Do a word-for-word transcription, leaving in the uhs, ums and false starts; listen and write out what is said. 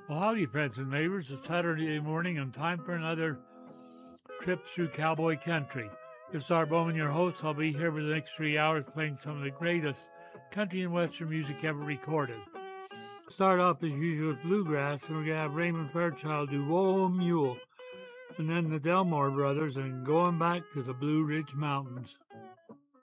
Well, howdy, friends and neighbors. It's Saturday morning and time for another trip through cowboy country. This is Art Bowman, your host. I'll be here for the next three hours playing some of the greatest country and western music ever recorded. Start off as usual with bluegrass, and we're going to have Raymond Fairchild do Whoa Mule, and then the Delmore Brothers and Going Back to the Blue Ridge Mountains.